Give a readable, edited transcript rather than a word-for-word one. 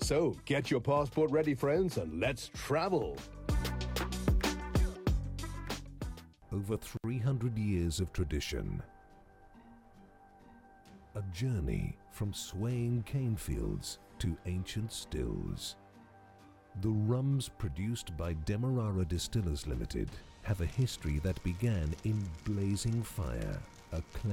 So, get your passport ready, friends, and let's travel. Over 300 years of tradition. A journey from swaying cane fields to ancient stills. The rums produced by Demerara Distillers Limited have a history that began in blazing fire, a